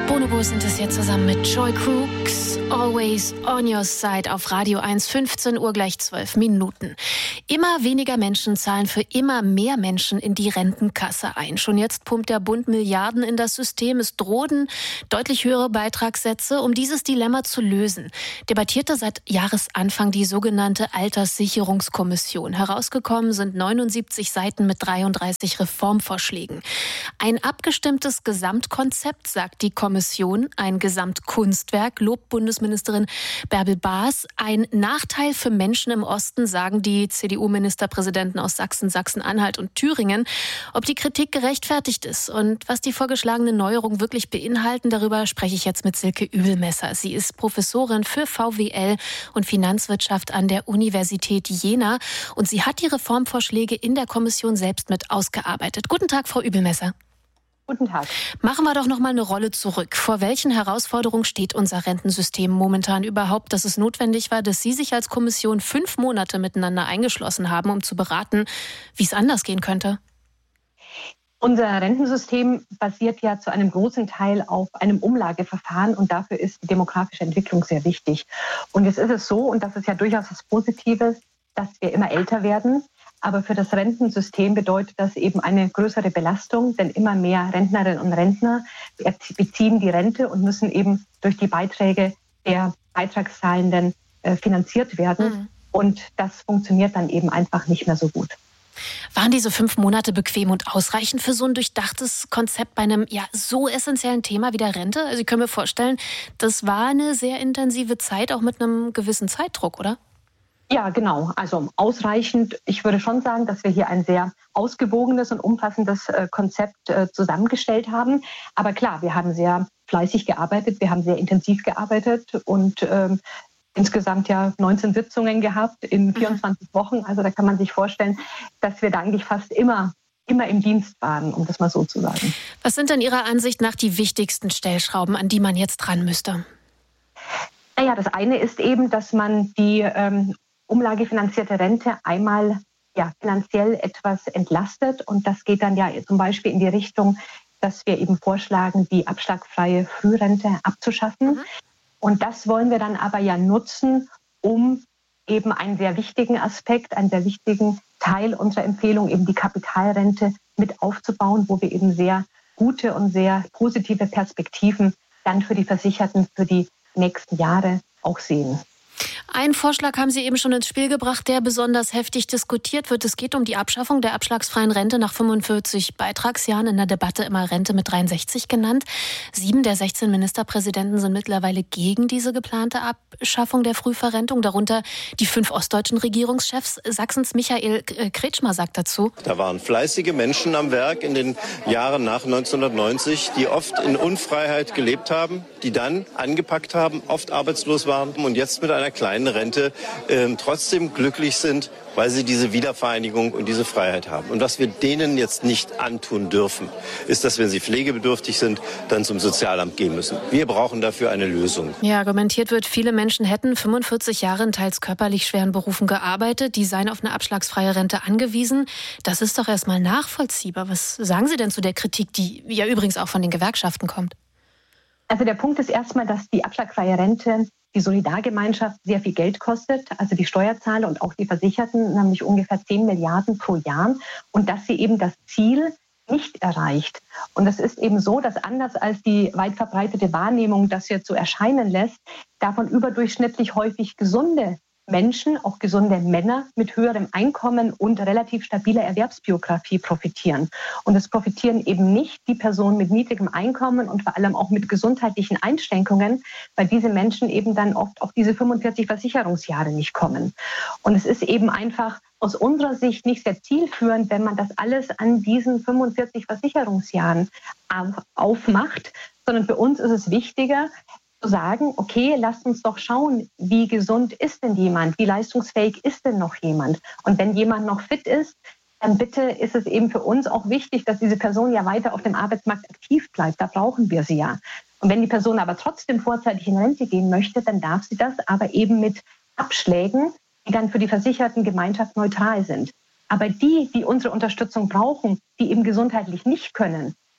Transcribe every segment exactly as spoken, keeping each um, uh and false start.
Bonobo sind es hier zusammen mit Joy Crooks. Always on your side auf Radio eins, fünfzehn Uhr gleich zwölf Minuten. Immer weniger Menschen zahlen für immer mehr Menschen in die Rentenkasse ein. Schon jetzt pumpt der Bund Milliarden in das System. Es drohen deutlich höhere Beitragssätze. Um dieses Dilemma zu lösen, debattierte seit Jahresanfang die sogenannte Alterssicherungskommission. Herausgekommen sind neunundsiebzig Seiten mit dreiunddreißig Reformvorschlägen. Ein abgestimmtes Gesamtkonzept, sagt die Kommission, ein Gesamtkunstwerk, lobt Bundesministerin Bärbel Baas. Ein Nachteil für Menschen im Osten, sagen die C D U-Ministerpräsidenten aus Sachsen, Sachsen-Anhalt und Thüringen. Ob die Kritik gerechtfertigt ist und was die vorgeschlagenen Neuerungen wirklich beinhalten, darüber spreche ich jetzt mit Silke Übelmesser. Sie ist Professorin für V W L und Finanzwirtschaft an der Universität Jena und sie hat die Reformvorschläge in der Kommission selbst mit ausgearbeitet. Guten Tag, Frau Übelmesser. Guten Tag. Machen wir doch noch mal eine Rolle zurück. Vor welchen Herausforderungen steht unser Rentensystem momentan überhaupt, dass es notwendig war, dass Sie sich als Kommission fünf Monate miteinander eingeschlossen haben, um zu beraten, wie es anders gehen könnte? Unser Rentensystem basiert ja zu einem großen Teil auf einem Umlageverfahren und dafür ist die demografische Entwicklung sehr wichtig. Und jetzt ist es so, und das ist ja durchaus was Positives, dass wir immer älter werden. Aber für das Rentensystem bedeutet das eben eine größere Belastung, denn immer mehr Rentnerinnen und Rentner beziehen die Rente und müssen eben durch die Beiträge der Beitragszahlenden äh, finanziert werden. Mhm. Und das funktioniert dann eben einfach nicht mehr so gut. Waren diese fünf Monate bequem und ausreichend für so ein durchdachtes Konzept bei einem ja so essentiellen Thema wie der Rente? Also ich kann mir vorstellen, das war eine sehr intensive Zeit, auch mit einem gewissen Zeitdruck, oder? Ja, genau. Also ausreichend. Ich würde schon sagen, dass wir hier ein sehr ausgewogenes und umfassendes äh, Konzept äh, zusammengestellt haben. Aber klar, wir haben sehr fleißig gearbeitet, wir haben sehr intensiv gearbeitet und ähm, insgesamt ja neunzehn Sitzungen gehabt in vierundzwanzig mhm. Wochen. Also da kann man sich vorstellen, dass wir da eigentlich fast immer immer im Dienst waren, um das mal so zu sagen. Was sind denn Ihrer Ansicht nach die wichtigsten Stellschrauben, an die man jetzt dran müsste? Naja, das eine ist eben, dass man die ähm, umlagefinanzierte Rente einmal ja, finanziell etwas entlastet. Und das geht dann ja zum Beispiel in die Richtung, dass wir eben vorschlagen, die abschlagfreie Frührente abzuschaffen. Mhm. Und das wollen wir dann aber ja nutzen, um eben einen sehr wichtigen Aspekt, einen sehr wichtigen Teil unserer Empfehlung, eben die Kapitalrente mit aufzubauen, wo wir eben sehr gute und sehr positive Perspektiven dann für die Versicherten für die nächsten Jahre auch sehen. Einen Vorschlag haben Sie eben schon ins Spiel gebracht, der besonders heftig diskutiert wird. Es geht um die Abschaffung der abschlagsfreien Rente nach fünfundvierzig Beitragsjahren, in der Debatte immer Rente mit dreiundsechzig genannt. Sieben der sechzehn Ministerpräsidenten sind mittlerweile gegen diese geplante Abschaffung der Frühverrentung, darunter die fünf ostdeutschen Regierungschefs. Sachsens Michael Kretschmer sagt dazu: Da waren fleißige Menschen am Werk in den Jahren nach neunzehnhundertneunzig, die oft in Unfreiheit gelebt haben, die dann angepackt haben, oft arbeitslos waren und jetzt mit einer kleinen Rente äh, trotzdem glücklich sind, weil sie diese Wiedervereinigung und diese Freiheit haben. Und was wir denen jetzt nicht antun dürfen, ist, dass, wenn sie pflegebedürftig sind, dann zum Sozialamt gehen müssen. Wir brauchen dafür eine Lösung. Ja, argumentiert wird, viele Menschen hätten fünfundvierzig Jahre in teils körperlich schweren Berufen gearbeitet, die seien auf eine abschlagsfreie Rente angewiesen. Das ist doch erstmal nachvollziehbar. Was sagen Sie denn zu der Kritik, die ja übrigens auch von den Gewerkschaften kommt? Also der Punkt ist erstmal, dass die abschlagfreie Rente die Solidargemeinschaft sehr viel Geld kostet, also die Steuerzahler und auch die Versicherten, nämlich ungefähr zehn Milliarden pro Jahr, und dass sie eben das Ziel nicht erreicht. Und es ist eben so, dass anders als die weit verbreitete Wahrnehmung das jetzt so erscheinen lässt, davon überdurchschnittlich häufig gesunde Menschen, auch gesunde Männer mit höherem Einkommen und relativ stabiler Erwerbsbiografie profitieren. Und es profitieren eben nicht die Personen mit niedrigem Einkommen und vor allem auch mit gesundheitlichen Einschränkungen, weil diese Menschen eben dann oft auf diese fünfundvierzig Versicherungsjahre nicht kommen. Und es ist eben einfach aus unserer Sicht nicht sehr zielführend, wenn man das alles an diesen fünfundvierzig Versicherungsjahren aufmacht, sondern für uns ist es wichtiger, zu sagen, okay, lasst uns doch schauen, wie gesund ist denn jemand, wie leistungsfähig ist denn noch jemand? Und wenn jemand noch fit ist, dann bitte ist es eben für uns auch wichtig, dass diese Person ja weiter auf dem Arbeitsmarkt aktiv bleibt. Da brauchen wir sie ja. Und wenn die Person aber trotzdem vorzeitig in Rente gehen möchte, dann darf sie das, aber eben mit Abschlägen, die dann für die versicherten Gemeinschaft neutral sind. Aber die, die unsere Unterstützung brauchen, die eben gesundheitlich nicht können,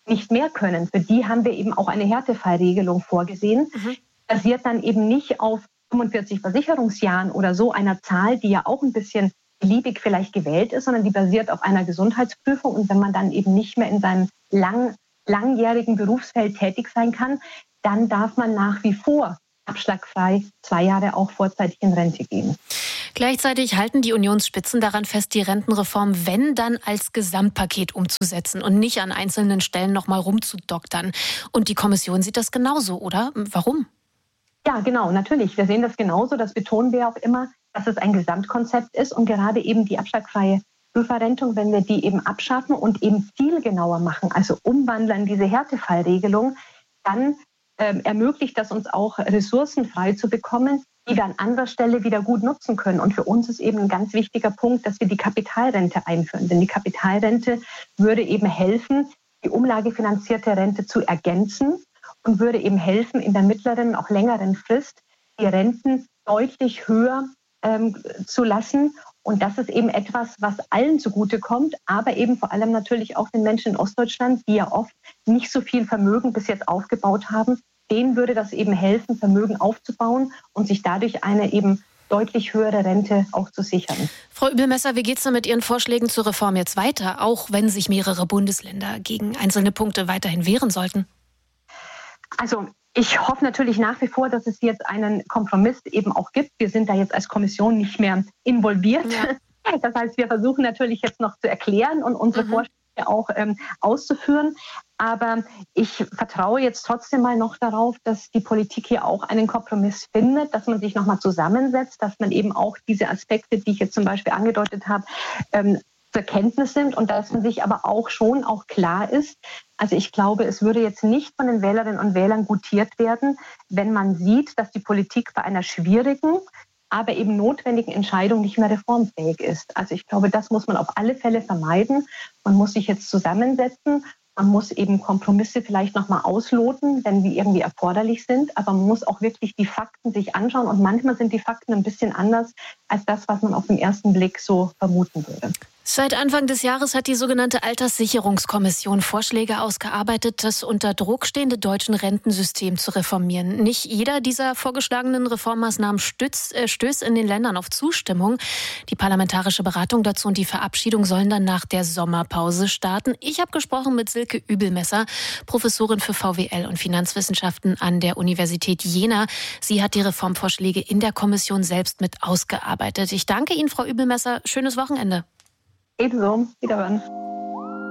nicht mehr können. Für die haben wir eben auch eine Härtefallregelung vorgesehen. Mhm. Basiert dann eben nicht auf fünfundvierzig Versicherungsjahren oder so einer Zahl, die ja auch ein bisschen beliebig vielleicht gewählt ist, sondern die basiert auf einer Gesundheitsprüfung. Und wenn man dann eben nicht mehr in seinem lang, langjährigen Berufsfeld tätig sein kann, dann darf man nach wie vor abschlagfrei zwei Jahre auch vorzeitig in Rente gehen. Gleichzeitig halten die Unionsspitzen daran fest, die Rentenreform, wenn dann, als Gesamtpaket umzusetzen und nicht an einzelnen Stellen noch mal rumzudoktern. Und die Kommission sieht das genauso, oder? Warum? Ja, genau, natürlich. Wir sehen das genauso. Das betonen wir auch immer, dass es ein Gesamtkonzept ist und gerade eben die abschlagfreie Frühverrentung, wenn wir die eben abschaffen und eben zielgenauer machen, also umwandeln diese Härtefallregelung, dann ähm, ermöglicht das uns auch, Ressourcen frei zu bekommen, die wir an anderer Stelle wieder gut nutzen können. Und für uns ist eben ein ganz wichtiger Punkt, dass wir die Kapitalrente einführen. Denn die Kapitalrente würde eben helfen, die umlagefinanzierte Rente zu ergänzen und würde eben helfen, in der mittleren, auch längeren Frist die Renten deutlich höher ähm, zu lassen. Und das ist eben etwas, was allen zugutekommt, aber eben vor allem natürlich auch den Menschen in Ostdeutschland, die ja oft nicht so viel Vermögen bis jetzt aufgebaut haben. Denen würde das eben helfen, Vermögen aufzubauen und sich dadurch eine eben deutlich höhere Rente auch zu sichern. Frau Übelmesser, wie geht es denn mit Ihren Vorschlägen zur Reform jetzt weiter, auch wenn sich mehrere Bundesländer gegen einzelne Punkte weiterhin wehren sollten? Also ich hoffe natürlich nach wie vor, dass es jetzt einen Kompromiss eben auch gibt. Wir sind da jetzt als Kommission nicht mehr involviert. Ja. Das heißt, wir versuchen natürlich jetzt noch zu erklären und unsere mhm. Vorschläge auch ähm, auszuführen. Aber ich vertraue jetzt trotzdem mal noch darauf, dass die Politik hier auch einen Kompromiss findet, dass man sich nochmal zusammensetzt, dass man eben auch diese Aspekte, die ich jetzt zum Beispiel angedeutet habe, ähm, zur Kenntnis nimmt und dass man sich aber auch schon auch klar ist. Also ich glaube, es würde jetzt nicht von den Wählerinnen und Wählern gutiert werden, wenn man sieht, dass die Politik bei einer schwierigen, aber eben notwendigen Entscheidung nicht mehr reformfähig ist. Also ich glaube, das muss man auf alle Fälle vermeiden. Man muss sich jetzt zusammensetzen. Man muss eben Kompromisse vielleicht nochmal ausloten, wenn die irgendwie erforderlich sind. Aber man muss auch wirklich die Fakten sich anschauen. Und manchmal sind die Fakten ein bisschen anders als das, was man auf den ersten Blick so vermuten würde. Seit Anfang des Jahres hat die sogenannte Alterssicherungskommission Vorschläge ausgearbeitet, das unter Druck stehende deutsche Rentensystem zu reformieren. Nicht jeder dieser vorgeschlagenen Reformmaßnahmen stützt, äh, stößt in den Ländern auf Zustimmung. Die parlamentarische Beratung dazu und die Verabschiedung sollen dann nach der Sommerpause starten. Ich habe gesprochen mit Silke Übelmesser, Professorin für V W L und Finanzwissenschaften an der Universität Jena. Sie hat die Reformvorschläge in der Kommission selbst mit ausgearbeitet. Ich danke Ihnen, Frau Übelmesser. Schönes Wochenende. Ebenso. Wiederhören.